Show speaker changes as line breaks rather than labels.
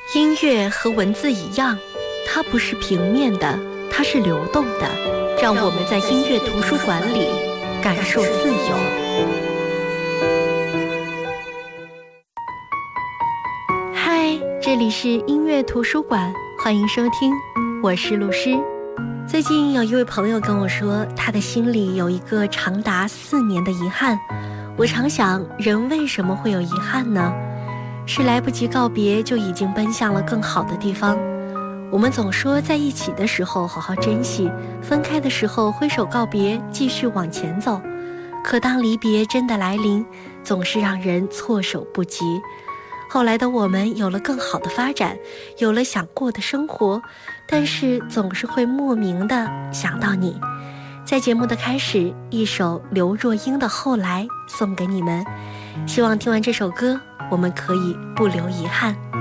音乐和文字一样，它不是平面的，它是流动的。让我们在音乐图书馆里感受自由。嗨，这里是音乐图书馆，欢迎收听，我是露诗。最近有一位朋友跟我说，他的心里有一个长达4年的遗憾。我常想，人为什么会有遗憾呢？是来不及告别就已经奔向了更好的地方。我们总说在一起的时候好好珍惜，分开的时候挥手告别，继续往前走。可当离别真的来临，总是让人措手不及。后来的我们有了更好的发展，有了想过的生活，但是总是会莫名的想到你。在节目的开始，一首刘若英的《后来》送给你们，希望听完这首歌我们可以不留遗憾。